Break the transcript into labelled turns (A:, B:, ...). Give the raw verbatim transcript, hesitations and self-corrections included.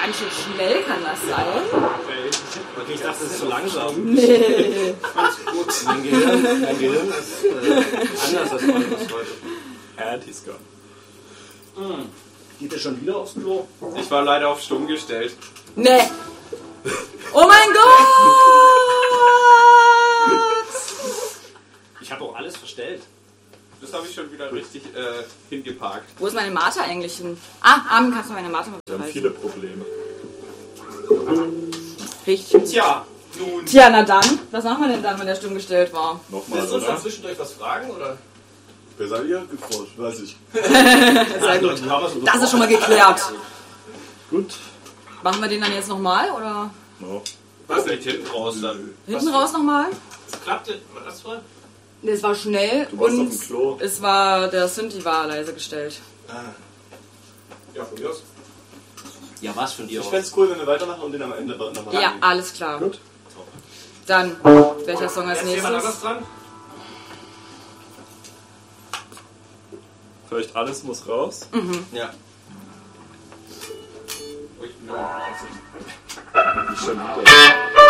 A: ganz schön schnell kann das sein.
B: Okay, ich dachte, das ist zu langsam.
A: Nee.
B: Gut. Mein Gehirn, mein Gehirn ist äh, anders als meines heute.
C: And he's gone.
B: Mm. Geht der schon wieder aufs Klo?
C: Ich war leider auf stumm gestellt.
A: Nee. Oh mein Gott!
B: Ich habe auch alles verstellt.
C: Das habe ich schon wieder richtig äh, hingeparkt.
A: Wo ist meine Martha eigentlich hin? Ah, Armin, kannst du meine Martha mal
C: Wir haben
A: beweisen?
C: viele Probleme.
A: Richtig.
B: Tja, nun.
A: Tja, na dann. Was machen wir denn dann, wenn der stumm gestellt war?
C: Nochmal,
B: Willst du uns
C: oder?
B: dann zwischendurch was fragen, oder?
C: Wer seid ihr? Geforscht, weiß ich.
A: Sehr gut. Das ist schon mal geklärt.
C: Gut.
A: Machen wir den dann jetzt nochmal, oder?
C: No.
B: Was liegt hinten raus dann?
A: Hinten raus nochmal?
B: Was klappte? Was war?
A: Es war schnell
C: Du warst
A: und
C: auf dem Klo.
A: es war, der Synthi war leise gestellt.
B: Ah. Ja, von dir aus. Ja, was von dir
C: Ich
B: aus?
C: fände es cool, wenn wir weitermachen und den am Ende nochmal
A: Ja, alles klar.
C: Gut.
A: Dann, welcher Song als
B: Ist jemand anders
A: nächstes?
B: dran?
C: Vielleicht alles muss raus.
B: Ja.
C: Nicht schon wieder.